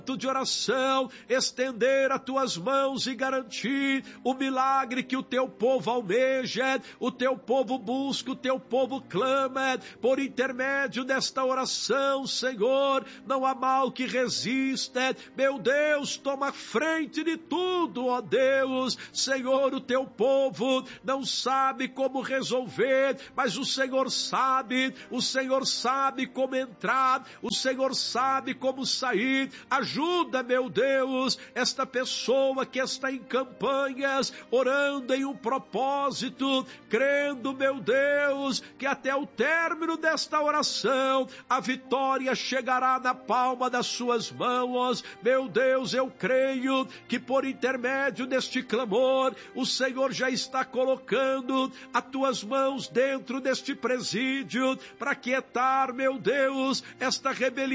de oração, estender as tuas mãos e garantir o milagre que o teu povo almeja, o teu povo busca, o teu povo clama, por intermédio desta oração, Senhor, não há mal que resista, meu Deus, toma frente de tudo, ó Deus, Senhor, o teu povo não sabe como resolver, mas o Senhor sabe como entrar, o Senhor sabe como sair, ajuda, meu Deus, esta pessoa que está em campanhas, orando em um propósito, crendo, meu Deus, que até o término desta oração, a vitória chegará na palma das suas mãos. Meu Deus, eu creio que por intermédio deste clamor, o Senhor já está colocando as tuas mãos dentro deste presídio, para quietar, meu Deus, esta rebelião